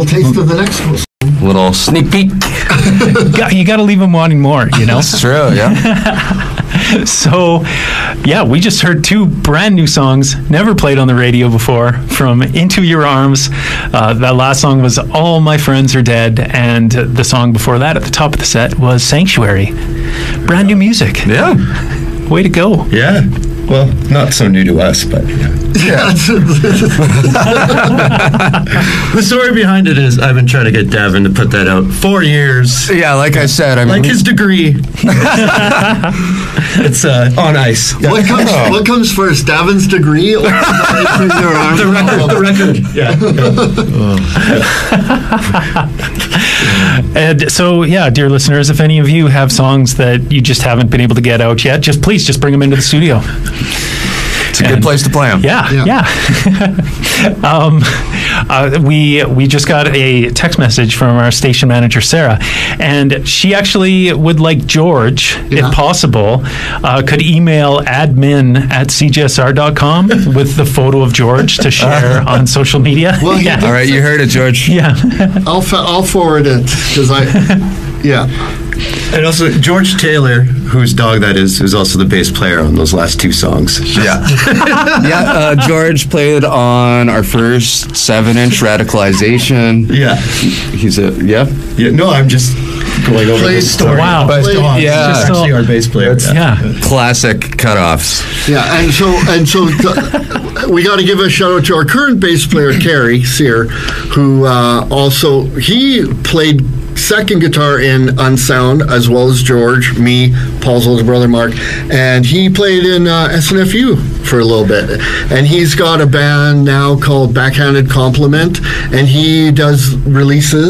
little taste of the next one. Little sneak peek. You got to leave them wanting more, you know? That's true, yeah. So, yeah, we just heard 2 brand new songs, never played on the radio before, from Into Your Arms. That last song was All My Friends Are Dead, and the song before that at the top of the set was Sanctuary. Brand new music. Yeah. Way to go. Yeah. Well, not so new to us, but yeah. The story behind it is I've been trying to get Davin to put that out 4 years. Yeah, like I said, I mean, like his degree. It's on ice. Yeah. What comes first, Davin's degree or your arm? The record. Yeah. And so, yeah, dear listeners, if any of you have songs that you just haven't been able to get out yet, please bring them into the studio. It's a good place to play them. Yeah. We just got a text message from our station manager, Sarah, and she actually would like George, if possible, could email admin@cjsr.com with the photo of George to share on social media. Well, All right, you heard it, George. Yeah. I'll forward it, because And also, George Taylor, whose dog that is also the bass player on those last 2 songs. Yeah. George played on our first 7-inch Radicalization. Yeah. He's Yeah, no, I'm just going over the story. Wow. But Yeah. He's actually our bass player. Yeah. classic cutoffs. Yeah, and so we got to give a shout out to our current bass player, Kerry Sear, who also, he played second guitar in Unsound, as well as George, me, Paul's older brother Mark, and he played in SNFU for a little bit. And he's got a band now called Backhanded Compliment, and he does releases